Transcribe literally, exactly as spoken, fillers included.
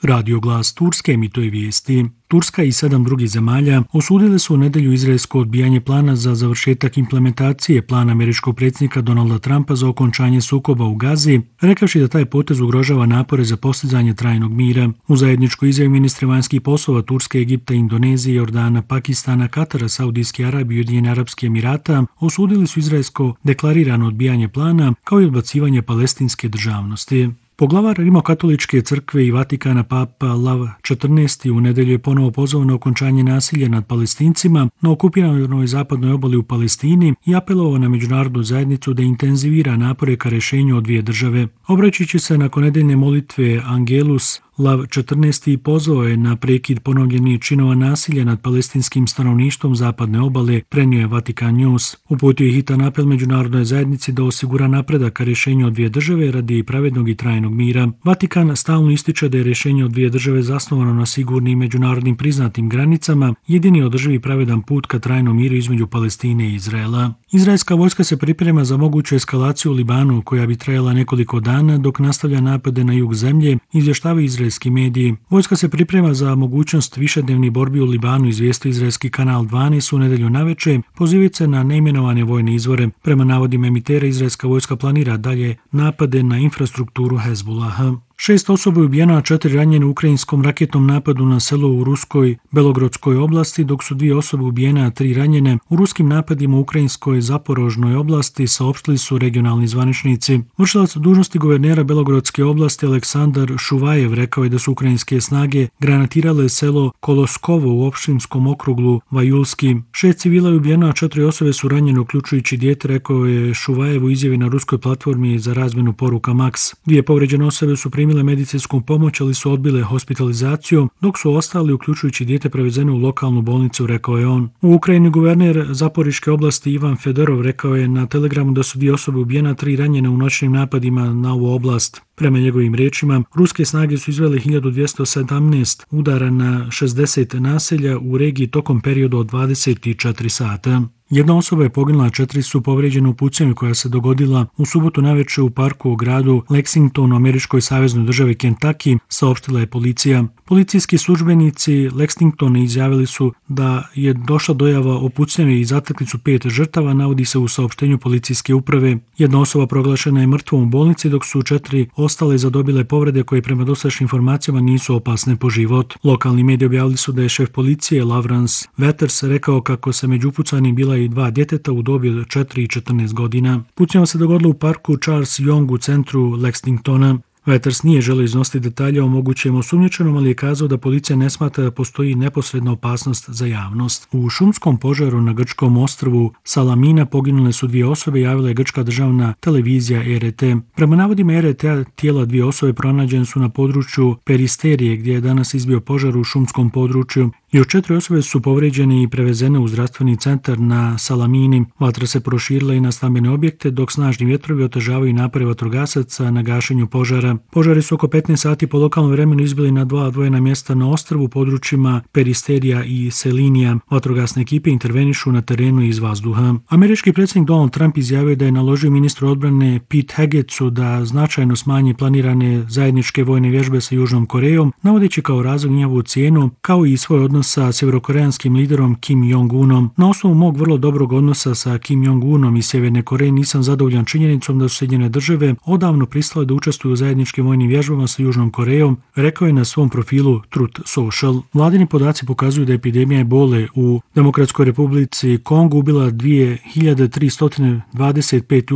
Radio Glas Turske emituje vijesti. Turska i sedam drugih zemalja osudile su u nedjelju izraelsko odbijanje plana za završetak implementacije plana američkog predsjednika Donalda Trumpa za okončanje sukoba u Gazi, rekavši da taj potez ugrožava napore za postizanje trajnog mira. U zajedničkoj izjavi ministri vanjskih poslova Turske, Egipta, Indonezije, Jordana, Pakistana, Katara, Saudijske Arabije i Ujedinjenih Arapskih Emirata osudili su izraelsko deklarirano odbijanje plana kao i odbacivanje palestinske državnosti. Poglavar Rimokatoličke crkve i Vatikana Papa Lav četrnaesti u nedjelju je ponovo pozvao na okončanje nasilja nad Palestincima na okupiranoj zapadnoj obali u Palestini i apelovao na međunarodnu zajednicu da intenzivira napore ka rješenju od dvije države. Obraćajući se nakon nedeljne molitve Angelus, Lav četrnaesti pozvao je na prekid ponovljenih činova nasilja nad palestinskim stanovništvom zapadne obale, prenio je Vatikan News. Uputio je hitan apel međunarodnoj zajednici da osigura napredak ka rješenju od dvije države radi pravednog i trajnog mira. Vatikan stalno ističe da je rješenje od dvije države zasnovano na sigurnim međunarodnim priznatim granicama, jedini održivi pravedan put ka trajnom miru između Palestine i Izraela. Izraelska vojska se priprema za moguću eskalaciju u Libanu koja bi trajala nekoliko dana dok nastavlja napade na jug zemlje, izvještavaju izraelski mediji. Vojska se priprema za mogućnost višednevnih borbi u Libanu, izvijestio izraelski kanal dvanaest u nedjelju navečer, pozivajući se na neimenovane vojne izvore. Prema navodima emitera, izraelska vojska planira dalje napade na infrastrukturu Hezbollaha. Šest osoba je ubijeno, a četiri ranjene u ukrajinskom raketnom napadu na selo u ruskoj Belogrodskoj oblasti, dok su dvije osobe ubijene, a tri ranjene u ruskim napadima u ukrajinskoj Zaporožnoj oblasti, saopštili su regionalni zvaničnici. Vršilac dužnosti guvernera Belogrodske oblasti Aleksandar Šuvajev rekao je da su ukrajinske snage granatirale selo Koloskovo u opštinskom okruglu Vajulski. Šest civila je ubijeno, a četiri osobe su ranjene, uključujući dijete, rekao je Šuvajev u izjavi na ruskoj platformi za razmjenu poruka Max. Dvije povrijeđene osobe su primile medicinsku pomoć, ali su odbile hospitalizaciju, dok su ostali, uključujući dijete, prevezene u lokalnu bolnicu, rekao je on. U Ukrajini guverner Zaporiške oblasti Ivan Fedorov rekao je na Telegramu da su dvije osobe ubijene, tri ranjene u noćnim napadima na ovu oblast. Prema njegovim riječima, ruske snage su izvele hiljadu dvjesto sedamnaest udara na šezdeset naselja u regiji tokom perioda od dvadeset četiri sata. Jedna osoba je poginula, a četiri su povrijeđene u pucanju koja se dogodila u subotu navečer u parku u gradu Lexington u američkoj saveznoj državi Kentucky, saopštila je policija. Policijski službenici Lexingtona izjavili su da je došla dojava o pucanju i zatekli su pet žrtava, navodi se u saopštenju policijske uprave. Jedna osoba proglašena je mrtvom u bolnici, dok su četiri ostale zadobile povrede koje prema dosadašnjim informacijama nisu opasne po život. Lokalni mediji objavili su da je šef policije Lawrence Wetters rekao kako se među upucanim bila i dva djeteta u dobi od četiri i četrnaest godina. Pucnjava se dogodilo u parku Charles Young u centru Lexingtona. Wetters nije želio iznositi detalje o mogućem osumnjičenom, ali je kazao da policija ne smatra da postoji neposredna opasnost za javnost. U šumskom požaru na grčkom ostrvu Salamina poginule su dvije osobe, javila je grčka državna televizija R T. Prema navodima R T, tijela dvije osobe pronađene su na području Peristerije, gdje je danas izbio požar u šumskom području. Još četiri osobe su povrijeđene i prevezene u zdravstveni centar na Salamini. Vatra se proširila i na stambene objekte, dok snažni vjetrovi otežavaju napore vatrogasaca na gašenju požara. Požari su oko petnaest sati po lokalnom vremenu izbili na dva odvojena mjesta na ostrvu u područjima Peristerija i Selinija. Vatrogasne ekipe intervenišu na terenu iz vazduha. Američki predsjednik Donald Trump izjavio da je naložio ministru odbrane Pete Hegesu da značajno smanji planirane zajedničke vojne vježbe sa Južnom Korejom, navodeći kao razlog njihovu cijenu, kao i svoj odnos sa sjevernokoreanskim liderom Kim Jong-unom. Na osnovu mog vrlo dobrog odnosa sa Kim Jong-unom iz Sjeverne Koreje nisam zadovoljan činjenicom da su Sjedinjene države odavno pristale da učestvuju u zajedničkim vojnim vježbama sa Južnom Korejom, rekao je na svom profilu Truth Social. Vladini podaci pokazuju da je epidemija ebole u Demokratskoj Republici Kongo ubila dvije hiljade tristo dvadeset pet ljudi